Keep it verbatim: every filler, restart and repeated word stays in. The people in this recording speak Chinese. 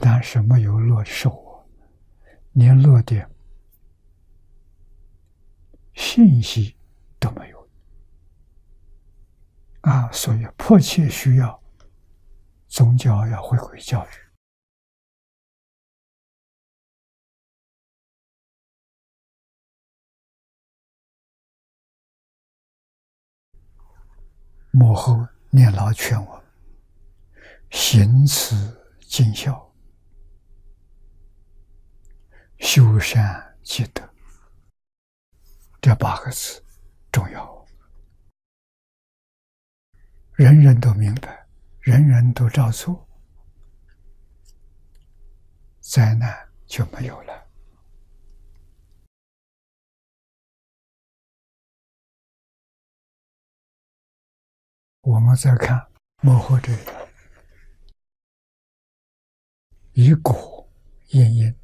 但是没有乐受我，连乐的信息都没有啊！所以迫切需要宗教要回归教育。幕后念老劝我行持尽孝，修善积德，这八个字重要，人人都明白，人人都照做，灾难就没有了。我们再看幕后这一段，以果应因，